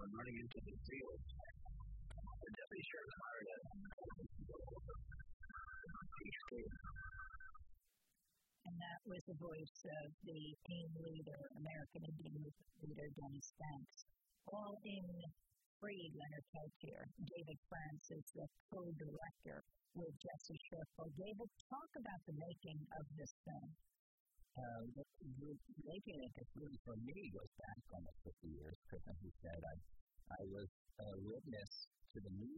running into the field. The deputy sheriff hired a and that was the voice of the AIM leader, American Indian leader Dennis Banks. All in free Leonard Peltier. David Francis, the co-director with Jesse Scherfel. David, talk about the making of this film. The making it really, for me, goes back almost 50 years, because as you said, I was a witness to the New